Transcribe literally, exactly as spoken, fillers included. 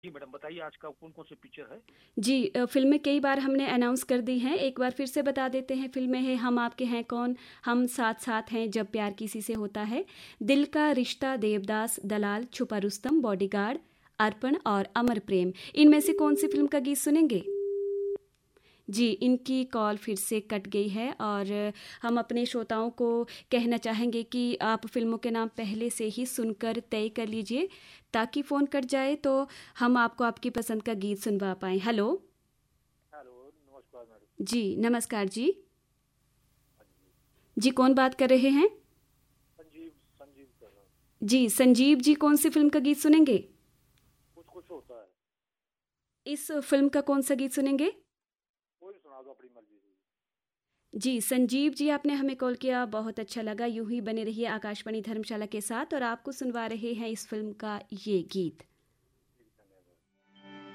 जी madam, बताइए आज का कौन-कौन सी पिक्चर है? जी अ, फ़िल्में कई बार हमने अनाउंस कर दी हैं, एक बार फिर से बता देते हैं। फ़िल्में हैं हम आपके हैं कौन, हम साथ-साथ हैं, जब प्यार किसी से होता है, दिल का रिश्ता, देवदास, दलाल, छुपा रुस्तम, बॉडीगार्ड, अर्पण और अमर प्रेम। इनमें से कौन-सी फ़िल्म का गीत सुनेंगे? जी, इनकी कॉल फिर से कट गई है और हम अपने श्रोताओं को कहना चाहेंगे कि आप फ़िल्मों के नाम पहले से ही सुनकर तय कर लीजिए, ताकि फ़ोन कट जाए तो हम आपको आपकी पसंद का गीत सुनवा पाएँ। हेलो? हेलो, नमस्कार मैडम। जी, नमस्कार जी। हाँ जी, जी, कौन बात कर रहे हैं? संजीव संजीव कर रहा हूँ। जी, संजीव जी कौन-सी फ़िल्म का गीत सुनेंगे? कुछ-कुछ होता है, इस फ़िल्म का कौन-सा गीत सुनेंगे? कोई सुना दो अपनी मर्ज़ी से। जी, संजीव जी आपने हमें कॉल किया, बहुत अच्छा लगा। यूँ ही बने रहिए आकाशवाणी धर्मशाला के साथ और आपको सुनवा रहे हैं इस फ़िल्म का ये गीत।